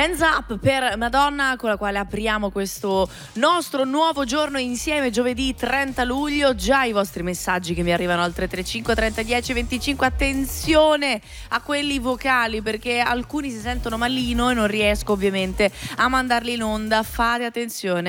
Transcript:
Hands Up per Madonna, con la quale apriamo questo nostro nuovo giorno insieme, giovedì 30 luglio. Già i vostri messaggi che mi arrivano al 335 30 10 25. Attenzione a quelli vocali, perché alcuni si sentono malino e non riesco ovviamente a mandarli in onda. Fate attenzione.